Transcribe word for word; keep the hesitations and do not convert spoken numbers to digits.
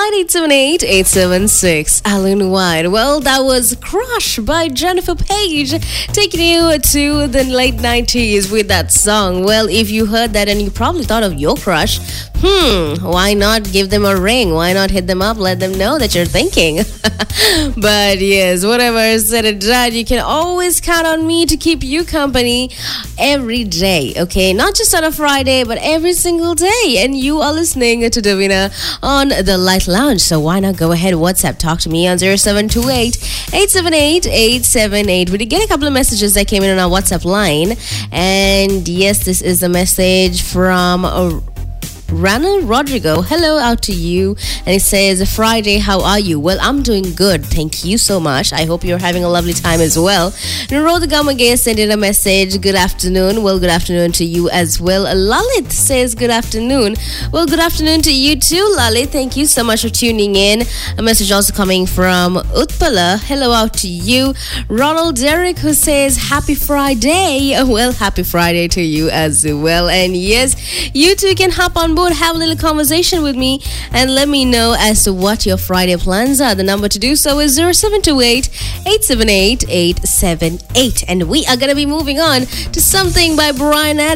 nine eight seven eight, eight seven six. Alan White. Well, that was Crush by Jennifer Page, taking you to the late nineties with that song. Well, if you heard that and you probably thought of your crush, hmm, why not give them a ring? Why not hit them up? Let them know that you're thinking. But yes, whatever is said and done, you can always count on me to keep you company every day, okay? Not just on a Friday, but every single day. And you are listening to Davina on the Light Lounge. So why not go ahead, WhatsApp, talk to me on zero seven two eight, eight seven eight, eight seven eight. We did get a couple of messages that came in on our WhatsApp line. And yes, this is a message from a Ranel Rodrigo. Hello out to you. And it says, Friday, how are you? Well, I'm doing good. Thank you so much. I hope you're having a lovely time as well. Nuro the Gamage sent in a message. Good afternoon. Well, good afternoon to you as well. Lalit says, good afternoon. Well, good afternoon to you too, Lalit. Thank you so much for tuning in. A message also coming from Utpala. Hello out to you. Ronald Derrick, who says, happy Friday. Well, happy Friday to you as well. And yes, you too can hop on board, have a little conversation with me, and let me know as to what your Friday plans are. The number to do so is zero seven two eight, eight seven eight, eight seven eight. And we are going to be moving on to something by Brian Adams.